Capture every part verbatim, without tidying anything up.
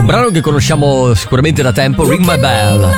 brano che conosciamo sicuramente da tempo, Ring My Bell.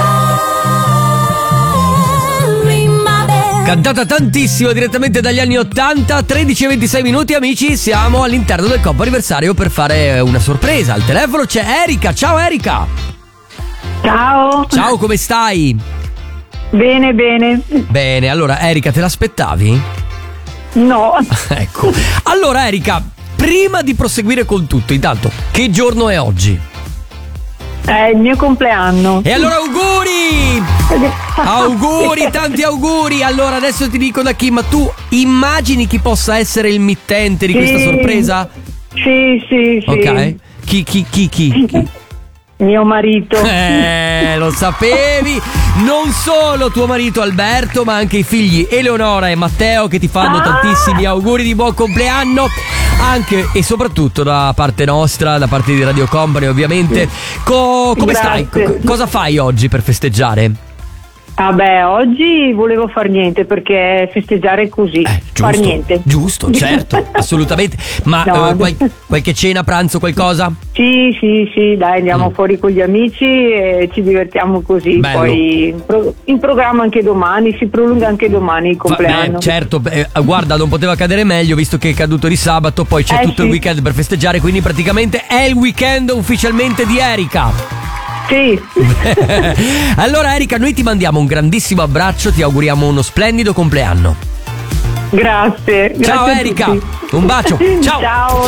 Cantata tantissimo direttamente dagli anni ottanta, tredici e ventisei minuti, amici, siamo all'interno del compo anniversario per fare una sorpresa. Al telefono c'è Erika. Ciao Erika. Ciao. Ciao, come stai? Bene, bene. Bene, allora Erika, te l'aspettavi? No. Ecco. Allora Erika, prima di proseguire con tutto, intanto, che giorno è oggi? È il mio compleanno. E allora auguri! Auguri, tanti auguri! Allora adesso ti dico da chi, ma tu immagini chi possa essere il mittente di Sì. questa sorpresa? Sì, sì, sì. Ok. Chi, chi, chi, chi? chi? Mio marito. Eh, lo sapevi. Non solo tuo marito Alberto, ma anche i figli Eleonora e Matteo, che ti fanno Ah! tantissimi auguri di buon compleanno. Anche e soprattutto da parte nostra, da parte di Radio Company ovviamente. Co- come Grazie. stai? Co- cosa fai oggi per festeggiare? Vabbè, oggi volevo far niente perché festeggiare così. Eh, far giusto, niente. giusto, certo, assolutamente. Ma No. eh, qual- qualche cena, pranzo, qualcosa? Sì, sì, sì, dai, andiamo Mm. fuori con gli amici e ci divertiamo così. Bello. Poi in, pro- in programma anche domani, si prolunga anche domani il Fa- compleanno. beh, certo, beh, guarda, non poteva cadere meglio visto che è caduto di sabato, poi c'è Eh, tutto il sì. weekend per festeggiare, quindi praticamente è il weekend ufficialmente di Erika. Sì. Allora Erika, noi ti mandiamo un grandissimo abbraccio, ti auguriamo uno splendido compleanno. Grazie. Ciao grazie a Erika, tutti. un bacio, ciao. Ciao.